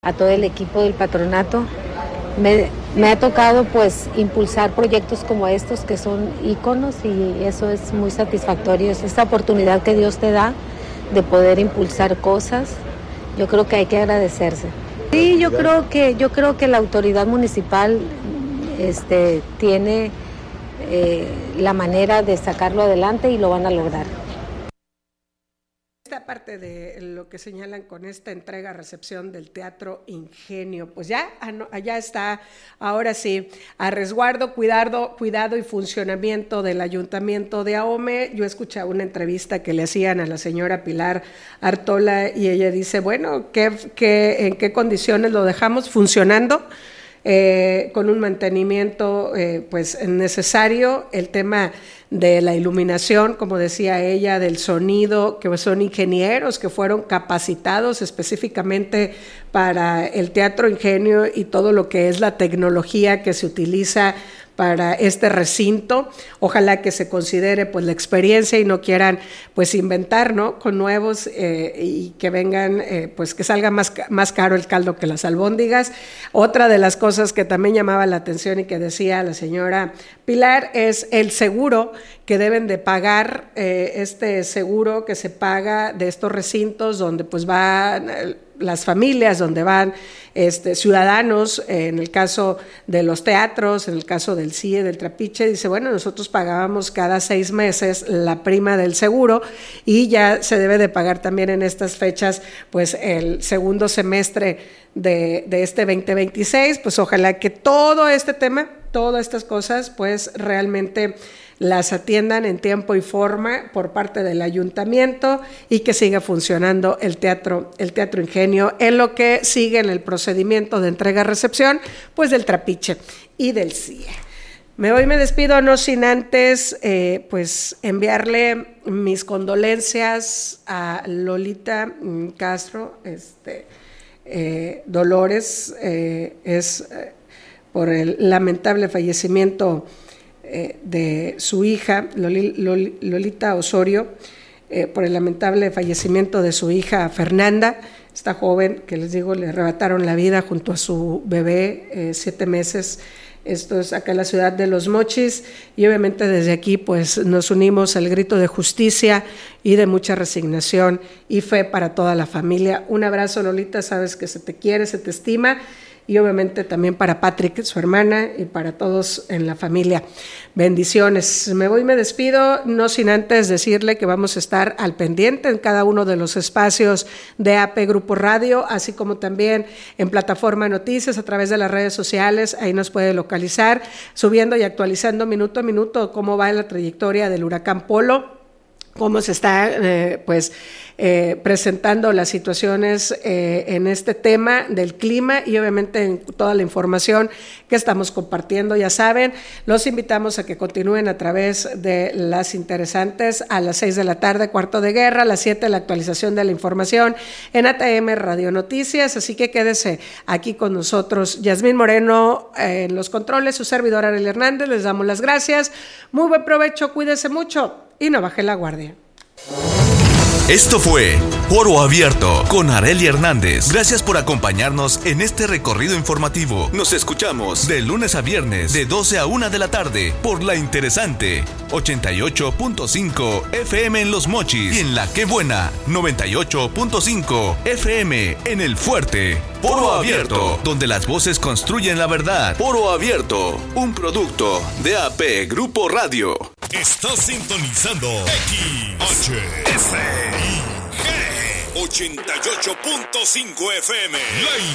a todo el equipo del patronato. Me ha tocado pues impulsar proyectos como estos que son íconos y eso es muy satisfactorio. Es esta oportunidad que Dios te da de poder impulsar cosas. Yo creo que hay que agradecerse. Sí, yo creo que la autoridad municipal tiene la manera de sacarlo adelante y lo van a lograr. Esta parte de lo que señalan con esta entrega-recepción del Teatro Ingenio, pues ya está, ahora sí, a resguardo, cuidado y funcionamiento del Ayuntamiento de Ahome. Yo escuché una entrevista que le hacían a la señora Pilar Artola y ella dice, bueno, ¿en qué condiciones lo dejamos funcionando? Con un mantenimiento pues necesario, el tema de la iluminación, como decía ella, del sonido, que son ingenieros que fueron capacitados específicamente para el Teatro Ingenio y todo lo que es la tecnología que se utiliza para este recinto. Ojalá que se considere pues la experiencia y no quieran pues inventar, ¿no?, con nuevos y que vengan pues que salga más caro el caldo que las albóndigas. Otra de las cosas que también llamaba la atención y que decía la señora Pilar es el seguro que deben de pagar, este seguro que se paga de estos recintos donde pues van las familias, donde van ciudadanos, en el caso de los teatros, en el caso del CIE, del Trapiche. Dice, bueno, nosotros pagábamos cada 6 meses la prima del seguro y ya se debe de pagar también en estas fechas pues el segundo semestre de este 2026, pues ojalá que todo este tema, todas estas cosas pues realmente las atiendan en tiempo y forma por parte del ayuntamiento y que siga funcionando el Teatro Ingenio en lo que sigue en el procedimiento de entrega-recepción pues del Trapiche y del CIE. Me despido, no sin antes pues enviarle mis condolencias a Lolita Castro, Dolores, es por el lamentable fallecimiento de su hija, Lolita Osorio, por el lamentable fallecimiento de su hija Fernanda, esta joven que les digo le arrebataron la vida junto a su bebé, 7 meses. Esto es acá en la ciudad de Los Mochis y obviamente desde aquí pues nos unimos al grito de justicia y de mucha resignación y fe para toda la familia. Un abrazo, Lolita, sabes que se te quiere, se te estima, y obviamente también para Patrick, su hermana, y para todos en la familia. Bendiciones. Me despido, no sin antes decirle que vamos a estar al pendiente en cada uno de los espacios de AP Grupo Radio, así como también en Plataforma Noticias a través de las redes sociales. Ahí nos puede localizar, subiendo y actualizando minuto a minuto cómo va la trayectoria del huracán Polo, cómo se está presentando las situaciones en este tema del clima y obviamente en toda la información que estamos compartiendo. Ya saben, los invitamos a que continúen a través de las interesantes a las 6 de la tarde, Cuarto de Guerra, a las 7 la actualización de la información en ATM Radio Noticias, así que quédese aquí con nosotros. Yasmín Moreno en los controles, su servidora Arely Hernández, les damos las gracias, muy buen provecho, cuídese mucho y no baje la guardia. Esto fue Foro Abierto con Arely Hernández. Gracias por acompañarnos en este recorrido informativo. Nos escuchamos de lunes a viernes de 12 a 1 de la tarde por La Interesante 88.5 FM en Los Mochis y en La Qué Buena 98.5 FM en El Fuerte. Foro Abierto, donde las voces construyen la verdad. Foro Abierto, un producto de AP Grupo Radio. Estás sintonizando XHSIG 88.5 FM.